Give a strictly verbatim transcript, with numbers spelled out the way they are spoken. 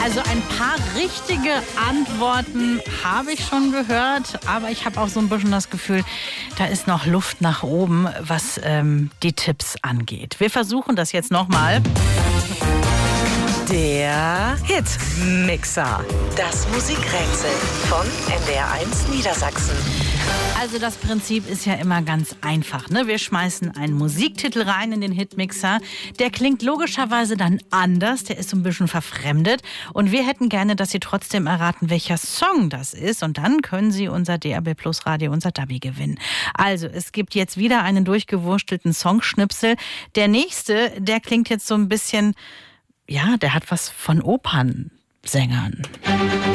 Also ein paar richtige Antworten habe ich schon gehört, aber ich habe auch so ein bisschen das Gefühl, da ist noch Luft nach oben, was ähm, die Tipps angeht. Wir versuchen das jetzt nochmal. Der Hitmixer. Das Musikrätsel von N D R eins Niedersachsen. Also das Prinzip ist ja immer ganz einfach, ne? Wir schmeißen einen Musiktitel rein in den Hitmixer. Der klingt logischerweise dann anders, der ist so ein bisschen verfremdet. Und wir hätten gerne, dass Sie trotzdem erraten, welcher Song das ist. Und dann können Sie unser D R B Plus Radio, unser Dabi gewinnen. Also es gibt jetzt wieder einen durchgewurstelten Songschnipsel. Der nächste, der klingt jetzt so ein bisschen, ja, der hat was von Opernsängern.